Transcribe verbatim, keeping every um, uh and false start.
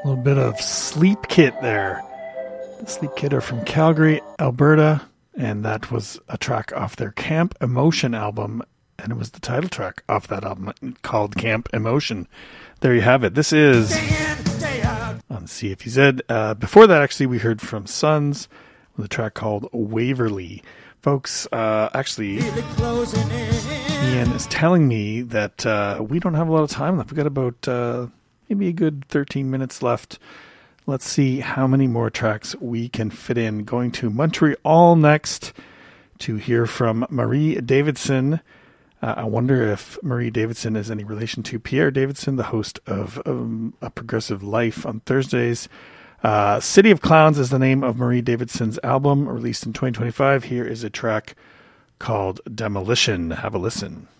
A little bit of Sleep Kit there. The Sleep Kit are from Calgary, Alberta, and that was a track off their Camp Emotion album, and it was the title track off that album called Camp Emotion. There you have it. This is day in, day out on C F U Z. Uh, before that, actually, we heard from Sons with a track called Waverly. Folks, uh, actually, Ian is telling me that uh, we don't have a lot of time left. We've got about uh, maybe a good thirteen minutes left. Let's see how many more tracks we can fit in. Going to Montreal next to hear from Marie Davidson. Uh, I wonder if Marie Davidson is any relation to Pierre Davidson, the host of um, A Progressive Life on Thursdays. Uh, City of Clowns is the name of Marie Davidson's album, released in twenty twenty-five. Here is a track called Demolition. Have a listen.